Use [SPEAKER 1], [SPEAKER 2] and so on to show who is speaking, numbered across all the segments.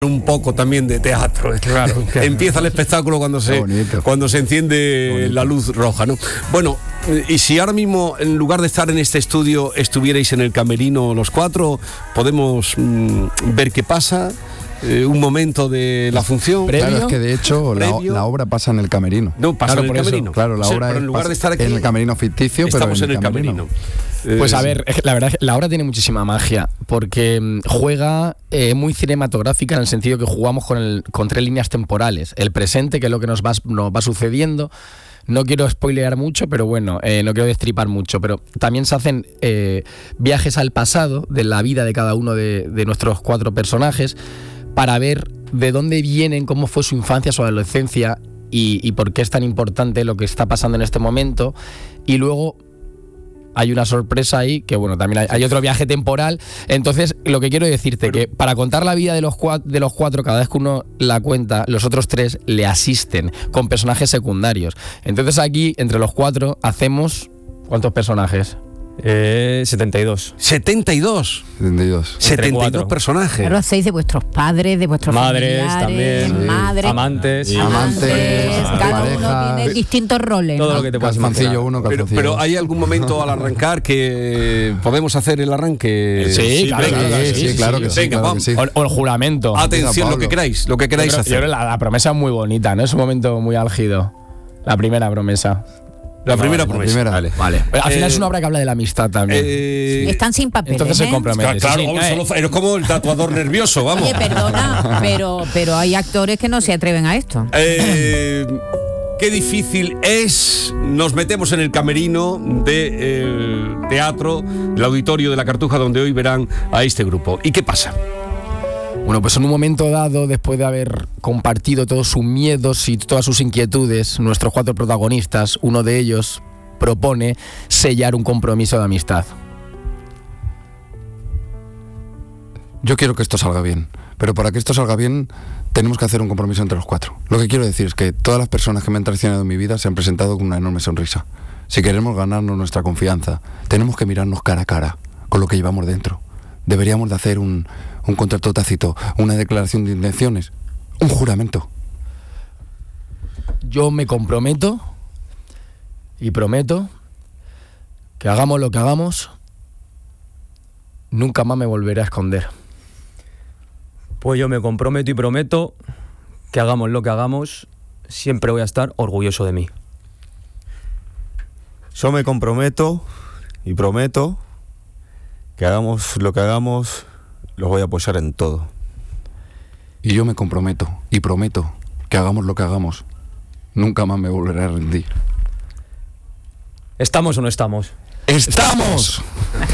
[SPEAKER 1] un poco también de teatro.
[SPEAKER 2] Claro.
[SPEAKER 1] Empieza el espectáculo cuando se enciende la luz roja, ¿no? Bueno, y si ahora mismo, en lugar de estar en este estudio, estuvierais en el camerino los cuatro, podemos ver qué pasa. Un momento de la función.
[SPEAKER 3] Claro, es que de hecho la obra pasa en el camerino.
[SPEAKER 1] No, pasa en el camerino.
[SPEAKER 3] Claro, la obra
[SPEAKER 1] pero en lugar de estar aquí,
[SPEAKER 3] en el camerino ficticio,
[SPEAKER 1] estamos
[SPEAKER 3] pero
[SPEAKER 1] en el camerino.
[SPEAKER 2] Pues a ver, la verdad es que la obra tiene muchísima magia, porque juega muy cinematográfica en el sentido que jugamos con tres líneas temporales. El presente, que es lo que nos va sucediendo. No quiero spoilear mucho, pero bueno, no quiero destripar mucho, pero también se hacen viajes al pasado de la vida de cada uno de nuestros cuatro personajes, para ver de dónde vienen, cómo fue su infancia, su adolescencia y por qué es tan importante lo que está pasando en este momento. Y luego hay una sorpresa ahí, que bueno, también hay otro viaje temporal. Entonces, lo que quiero decirte, que para contar la vida de los cuatro, cada vez que uno la cuenta, los otros tres le asisten con personajes secundarios. Entonces aquí, entre los cuatro, hacemos... ¿Cuántos personajes?
[SPEAKER 4] 72.
[SPEAKER 1] 72 personajes.
[SPEAKER 5] Claro, hacéis de vuestros padres, de vuestros
[SPEAKER 4] madres
[SPEAKER 5] familiares,
[SPEAKER 4] también,
[SPEAKER 5] madres,
[SPEAKER 4] amantes,
[SPEAKER 5] cada uno tiene distintos roles,
[SPEAKER 4] todo
[SPEAKER 5] ¿no?
[SPEAKER 4] lo que te puedas
[SPEAKER 3] calzoncillo uno, calzoncillo.
[SPEAKER 1] Pero ¿hay algún momento al arrancar que podemos hacer el arranque?
[SPEAKER 2] Sí, claro que sí.
[SPEAKER 1] Venga, vamos.
[SPEAKER 2] O el juramento.
[SPEAKER 1] Atención, lo que queráis hacer.
[SPEAKER 2] Yo creo la promesa es muy bonita, ¿no? Es un momento muy álgido. La primera promesa.
[SPEAKER 1] La primera promesa.
[SPEAKER 2] Vale. Pero al final es una obra que habla de la amistad también.
[SPEAKER 5] Están sin papeles.
[SPEAKER 2] Entonces se compromete.
[SPEAKER 1] Claro, es como el tatuador nervioso, vamos.
[SPEAKER 5] Oye, perdona, pero hay actores que no se atreven a esto.
[SPEAKER 1] Qué difícil es. Nos metemos en el camerino del teatro, el auditorio de la Cartuja, donde hoy verán a este grupo. ¿Y qué pasa?
[SPEAKER 2] Bueno, pues en un momento dado, después de haber compartido todos sus miedos y todas sus inquietudes, nuestros cuatro protagonistas, uno de ellos propone sellar un compromiso de amistad.
[SPEAKER 3] Yo quiero que esto salga bien, pero para que esto salga bien tenemos que hacer un compromiso entre los cuatro. Lo que quiero decir es que todas las personas que me han traicionado en mi vida se han presentado con una enorme sonrisa. Si queremos ganarnos nuestra confianza, tenemos que mirarnos cara a cara con lo que llevamos dentro. Deberíamos de hacer un contrato tácito, una declaración de intenciones, un juramento.
[SPEAKER 2] Yo me comprometo y prometo que hagamos lo que hagamos, nunca más me volveré a esconder.
[SPEAKER 4] Pues yo me comprometo y prometo que hagamos lo que hagamos, siempre voy a estar orgulloso de mí.
[SPEAKER 6] Yo me comprometo y prometo que hagamos lo que hagamos, los voy a apoyar en todo.
[SPEAKER 3] Y yo me comprometo y prometo que hagamos lo que hagamos, nunca más me volveré a rendir.
[SPEAKER 4] ¿Estamos o no estamos?
[SPEAKER 3] ¡Estamos!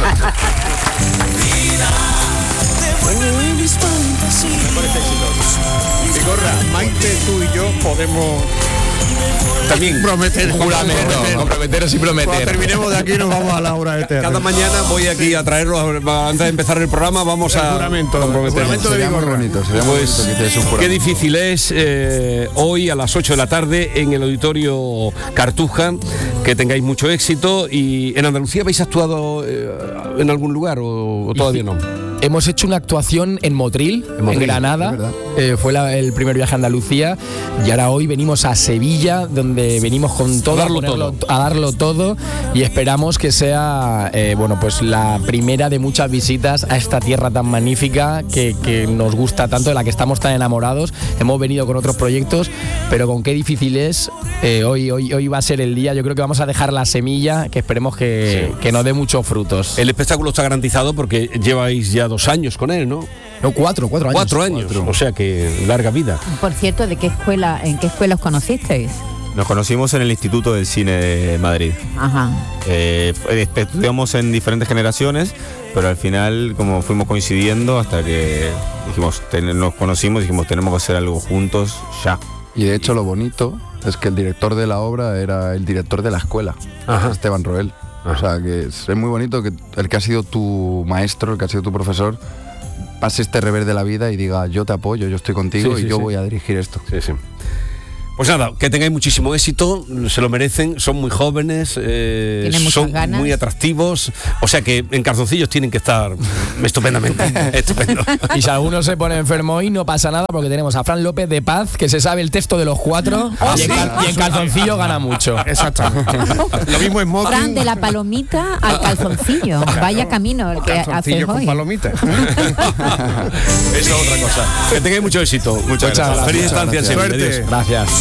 [SPEAKER 1] Bigorra, Maite, tú y yo podemos también
[SPEAKER 2] comprometeros y prometer.
[SPEAKER 7] Cuando terminemos de aquí nos vamos a la obra de teatro.
[SPEAKER 1] Cada mañana voy aquí a traerlos, antes de empezar el programa, vamos a comprometernos.
[SPEAKER 3] Sería muy bonito,
[SPEAKER 1] qué difícil es hoy a las 8 de la tarde en el auditorio Cartuja, que tengáis mucho éxito. ¿Y en Andalucía habéis actuado en algún lugar o todavía no?
[SPEAKER 2] Hemos hecho una actuación en Motril, en Granada. Fue el primer viaje a Andalucía. Y ahora hoy venimos a Sevilla, donde venimos con todo, a darlo todo. Y esperamos que sea pues la primera de muchas visitas a esta tierra tan magnífica que nos gusta tanto, de la que estamos tan enamorados. Hemos venido con otros proyectos, pero con qué difícil es. Hoy va a ser el día. Yo creo que vamos a dejar la semilla, que esperemos que nos dé muchos frutos.
[SPEAKER 1] El espectáculo está garantizado porque lleváis ya 2 años con él, ¿no?
[SPEAKER 2] No, 4 años.
[SPEAKER 1] 4 años, o sea que larga vida.
[SPEAKER 5] Por cierto, ¿en qué escuela os conocisteis?
[SPEAKER 6] Nos conocimos en el Instituto del Cine de Madrid.
[SPEAKER 5] Ajá.
[SPEAKER 6] Estudiamos en diferentes generaciones, pero al final como fuimos coincidiendo hasta que nos conocimos y dijimos tenemos que hacer algo juntos ya.
[SPEAKER 3] Y de hecho lo bonito es que el director de la obra era el director de la escuela, Esteban Roel. O sea que es muy bonito que el que ha sido tu maestro, el que ha sido tu profesor, pase este revés de la vida y diga yo te apoyo, yo estoy contigo y yo voy a dirigir esto.
[SPEAKER 1] Sí. Pues nada, que tengáis muchísimo éxito, se lo merecen, son muy jóvenes, son
[SPEAKER 5] ganas.
[SPEAKER 1] muy atractivos, o sea que en calzoncillos tienen que estar estupendamente, estupendo.
[SPEAKER 2] Y si alguno se pone enfermo hoy, no pasa nada, porque tenemos a Fran López de Paz, que se sabe el texto de los 4 y en calzoncillo gana mucho.
[SPEAKER 7] Exactamente. Lo mismo en smoking.
[SPEAKER 5] Fran, de la palomita al calzoncillo. Vaya camino el que haces
[SPEAKER 7] Calzoncillo con
[SPEAKER 5] hoy.
[SPEAKER 7] palomitas.
[SPEAKER 1] Eso es otra cosa. Que tengáis mucho éxito.
[SPEAKER 6] Muchas gracias.
[SPEAKER 1] Feliz estancia siempre.
[SPEAKER 7] Suerte.
[SPEAKER 1] Adiós.
[SPEAKER 2] Gracias.